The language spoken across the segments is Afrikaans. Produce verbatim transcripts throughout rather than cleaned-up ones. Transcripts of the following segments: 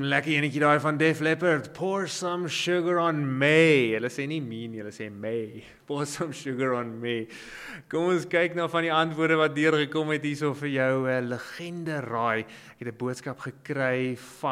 lekker enetjie daai van Def Leppard, Pour Some Sugar on Me. Hulle sê nie me nie, hulle sê me. Pour Some Sugar on Me. Kom ons kyk nou van die antwoorde wat deurgekom het hierso vir jou, 'n legende raai. Ek het 'n boodskap gekry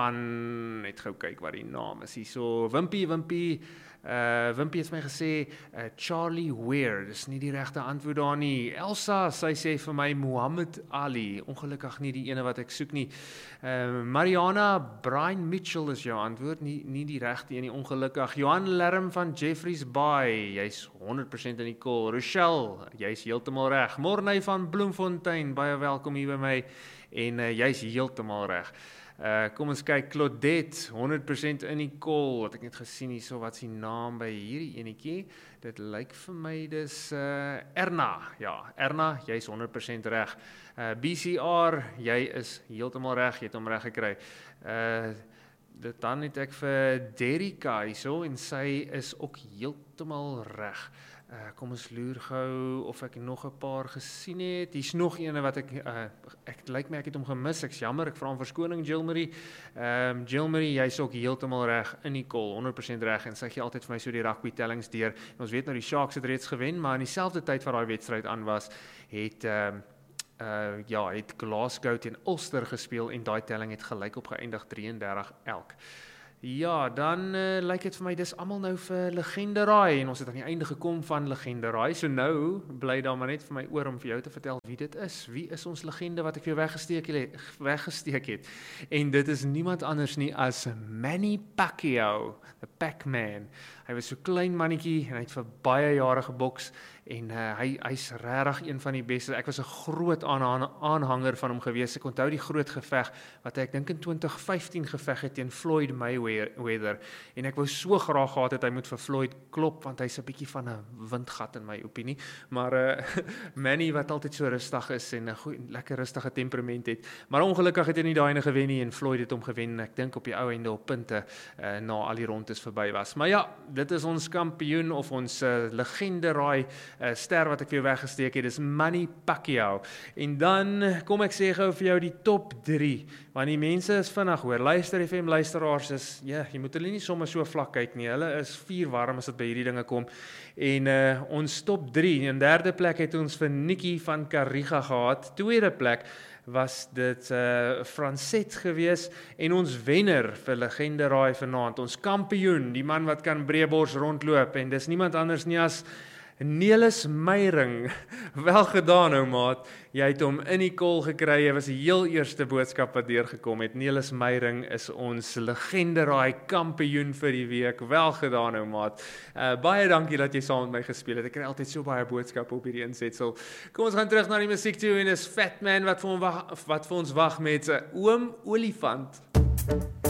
van, net gou kyk wat die naam is hierso, Wimpie, Wimpie, Uh, Wimpie het my gesê, uh, Charlie Weir, dis nie die regte antwoord daar nie. Elsa, sy sê vir my Muhammad Ali, ongelukkig nie die ene wat ek soek nie. Uh, Mariana, Brian Mitchell is jou antwoord, nie, nie die regte een nie, ongelukkig. Johan Lerm van Jeffreys Bay, jy's honderd persent in die call. Rochelle, jy's heeltemal reg. Morney van Bloemfontein, baie welkom hier by my, en uh, jy's heeltemal reg. Uh, kom ons kyk, Claudette, honderd persent in die call, wat ek net gesien hier, so wat is die naam by hierdie enetjie, dit lyk vir my, dis uh, Erna, ja, Erna, jy is honderd persent reg, uh, B C R, jy is heeltemal reg, jy het hom reg gekry, uh, dit dan het ek vir Derika hierso, en sy is ook heeltemal reg. Uh, kom ons loer gou of ek nog 'n paar gesien het. Hier's nog ene wat ek uh, ek lyk my ek het hom gemis. Ek's jammer, ek vra om verskoning, Jill Marie. Ehm um, Jill Marie, jy's ook heeltemal reg in die call, honderd persent reg, en sy gee altyd vir my so die rugby tellings deur. En ons weet nou die Sharks het reeds gewen, maar in dieselfde tyd wat daai wedstryd aan was, het ehm um, uh, ja, het Glasgow teen Ulster gespeel en daai telling het gelyk op geëindig drieëndertig elk. Ja, dan uh, lyk dit vir my, dis almal nou vir Legende Raai, en ons het aan die einde gekom van Legende Raai, so nou bly daar maar net vir my oor om vir jou te vertel wie dit is. Wie is ons legende wat ek vir jou weggesteek het, weggesteek het? En dit is niemand anders nie as Manny Pacquiao, the Pac-Man. Hy was so klein mannetjie, en hy het vir baie jare geboks, en uh, hy hy's regtig een van die beste. Ek was 'n groot aanhang, aanhanger van hom gewees. Ek onthou die groot geveg wat ek dink in twintig vyftien geveg het teen Floyd Mayweather, en ek wou so graag gehad het hy moet vir Floyd klop, want hy's 'n bietjie van 'n windgat in my opinie, maar uh, Manny wat altyd so rustig is en 'n goeie lekker rustige temperament het, maar ongelukkig het hy nie daai ene gewen nie, en Floyd het hom gewen, ek dink op die ou einde op punte uh, na al die rondes verby was. Maar ja, dit is ons kampioen of ons uh, legende raai uh, ster wat ek vir jou weggesteek het, dis Manny Pacquiao. En dan kom ek sê gou vir jou die top drie, want die mense is vinnig hoor, luister F M luisteraars is, ja, jy moet hulle nie sommer so vlak kyk nie, hulle is vuur warm as dit by hierdie dinge kom. En uh, ons top drie, in derde plek het ons vir Nikki van Kariga gehad, tweede plek was dit uh, Franset gewees, en ons wenner vir Legende Raai vanaand, ons kampioen, die man wat kan breebors rondloop, en dis niemand anders nie as Nelis Meyring. Wel gedaan ou maat, jy het hom in die call gekry, jy was die heel eerste boodskap wat deurgekom het. Nelis Meyring is ons Legende Raai kampioen vir die week, wel gedaan ou maat. Uh, baie dankie dat jy saam met my gespeel het, ek kry altyd so baie boodskappe op hierdie insetsel. Kom ons gaan terug na die musiek toe, en is Fat Man wat vir, wag, wat vir ons wag met 'n Oom Olifant.